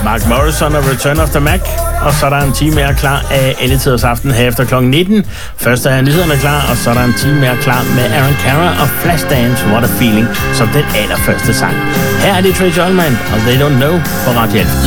Mark Morrison og Return of the Mac. Og så er der en time mere klar af Elletiders Aften her efter kl. 19. Først er nyhederne klar, og så er der en time mere klar med Aaron Carter og Flashdance, What a Feeling, som den allerførste sang. Her er det Tracy Ullman, og They Don't Know på Radio 11.